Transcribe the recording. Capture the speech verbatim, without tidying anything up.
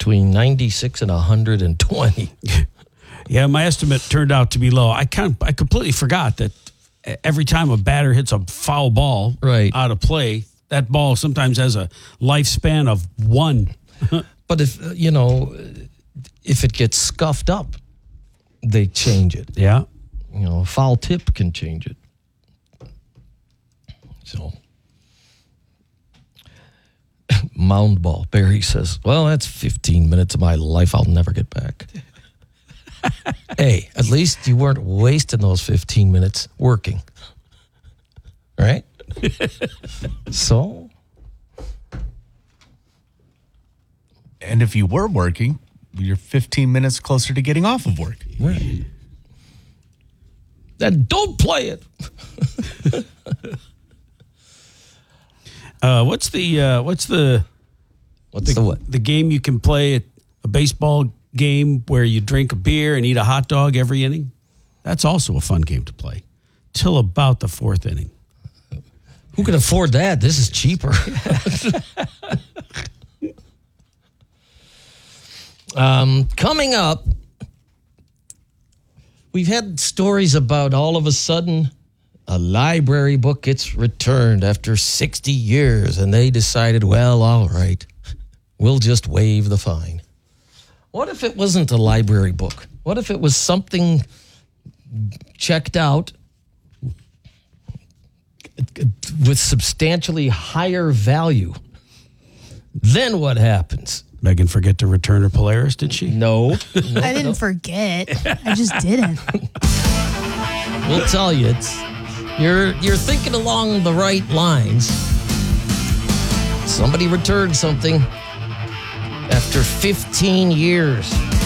between ninety-six and one hundred twenty. Yeah, my estimate turned out to be low. I can't, I completely forgot that every time a batter hits a foul ball right. out of play, that ball sometimes has a lifespan of one. But if, you know, if it gets scuffed up, they change it. Yeah. You know, a foul tip can change it. So, mound ball. Barry says, well, that's fifteen minutes of my life I'll never get back. Hey, at least you weren't wasting those fifteen minutes working. Right? So? And if you were working, you're fifteen minutes closer to getting off of work. Right. Then don't play it. uh, what's the uh, what's the what's the, the what? The game you can play at a baseball game where you drink a beer and eat a hot dog every inning? That's also a fun game to play till about the fourth inning. Who can afford that? This is cheaper. um, coming up, we've had stories about all of a sudden a library book gets returned after sixty years, and they decided, well, all right, we'll just waive the fine. What if it wasn't a library book? What if it was something checked out with substantially higher value? Then what happens? Megan forget to return her Polaris, did she? No. no I didn't no. forget. I just didn't. We'll tell you, it's you're you're thinking along the right lines. Somebody returned something after fifteen years.